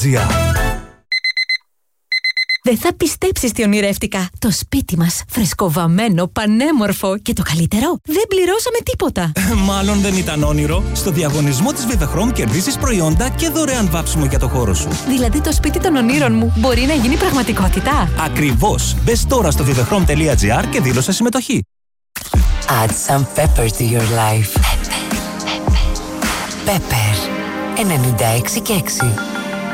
Δεν θα πιστέψεις τι ονειρεύτηκα. Το σπίτι μας, φρεσκοβαμμένο, πανέμορφο και το καλύτερο, δεν πληρώσαμε τίποτα. Μάλλον δεν ήταν όνειρο. Στο διαγωνισμό της Vivechrome κερδίζεις προϊόντα και δωρεάν βάψιμο για το χώρο σου. Δηλαδή το σπίτι των ονείρων μου μπορεί να γίνει πραγματικότητα. Ακριβώς. Μπες τώρα στο vivechrome.gr και δήλωσε συμμετοχή. Add some pepper to your life. Pepper. 96 και 6.